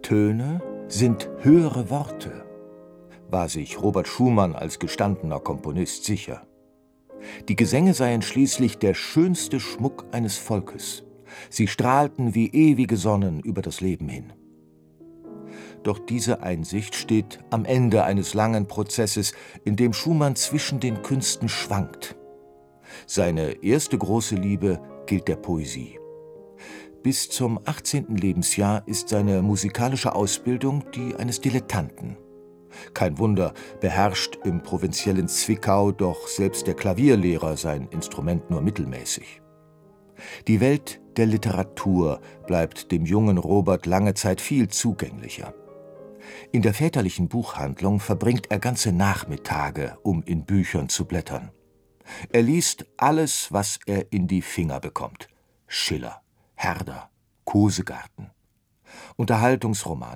Töne sind höhere Worte, war sich Robert Schumann als gestandener Komponist sicher. Die Gesänge seien schließlich der schönste Schmuck eines Volkes. Sie strahlten wie ewige Sonnen über das Leben hin. Doch diese Einsicht steht am Ende eines langen Prozesses, in dem Schumann zwischen den Künsten schwankt. Seine erste große Liebe gilt der Poesie. Bis zum 18. Lebensjahr ist seine musikalische Ausbildung die eines Dilettanten. Kein Wunder, beherrscht im provinziellen Zwickau doch selbst der Klavierlehrer sein Instrument nur mittelmäßig. Die Welt der Literatur bleibt dem jungen Robert lange Zeit viel zugänglicher. In der väterlichen Buchhandlung verbringt er ganze Nachmittage, um in Büchern zu blättern. Er liest alles, was er in die Finger bekommt. Schiller, Herder, Kosegarten. Unterhaltungsromane,